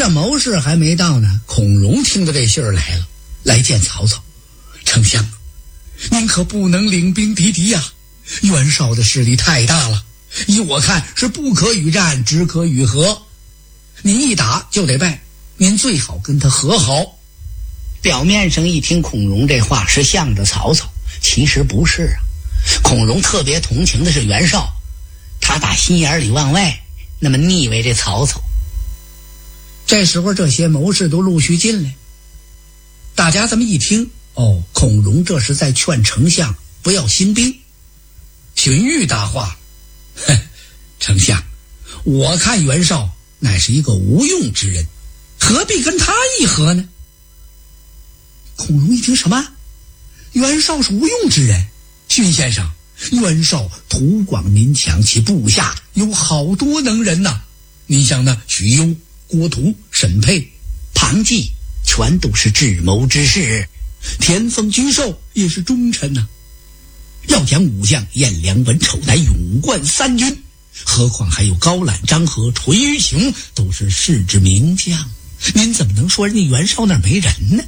这谋士还没到呢，孔融听到这信儿来了，来见曹操。丞相，您可不能领兵敌敌呀，袁绍的势力太大了，依我看是不可与战，只可与和。您一打就得败，您最好跟他和好。表面上一听孔融这话是向着曹操，其实不是啊。孔融特别同情的是袁绍，他打心眼里往外那么腻歪这曹操。这时候这些谋士都陆续进来，大家这么一听，孔融这是在劝丞相不要兴兵。荀彧答话，丞相，我看袁绍乃是一个无用之人，何必跟他议和呢？孔融一听，什么？袁绍是无用之人？荀先生，袁绍土广民强，其部下有好多能人呐。你像那许攸、郭图、沈佩、庞纪，全都是智谋之士，田丰、沮授也是忠臣呐。要讲武将，颜良、文丑乃勇冠三军，何况还有高览、张合、淳于琼，都是世之名将。您怎么能说人家袁绍那儿没人呢？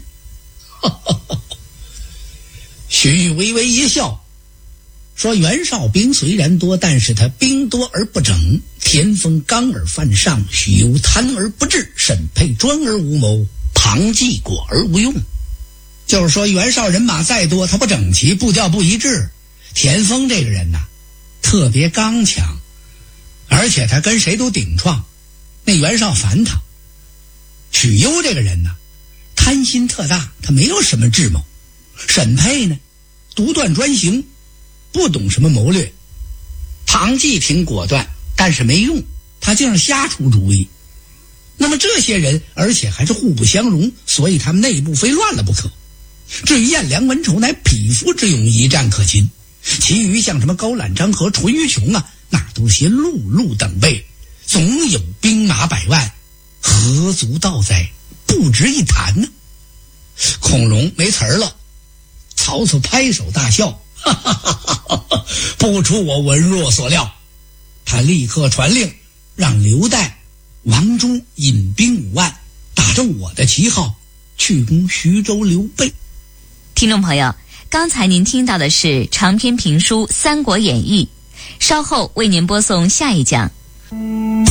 荀彧微微一笑，说袁绍兵虽然多，但是他兵多而不整，田丰刚而犯上，许攸贪而不治，沈佩专而无谋，庞纪果而无用。就是说袁绍人马再多，他不整齐，步调不一致。田丰这个人呐，特别刚强，而且他跟谁都顶撞，那袁绍烦他。许攸这个人呢，贪心特大，他没有什么智谋。沈佩呢，独断专行，不懂什么谋略。庞纪挺果断，但是没用，他竟是瞎出主意。那么这些人，而且还是互不相容，所以他们内部非乱了不可。至于颜良、文丑乃匹夫之勇，一战可擒。其余像什么高览、张合、淳于琼啊，那都是些碌等辈，总有兵马100万，何足道哉，不值一谈呢。孔融没词儿了，曹操拍手大笑，哈哈哈哈哈，不出我文若所料。他立刻传令，让刘岱、王忠引兵5万，打着我的旗号去攻徐州刘备。 听众朋友，刚才您听到的是长篇评书《三国演义》，稍后为您播送下一讲。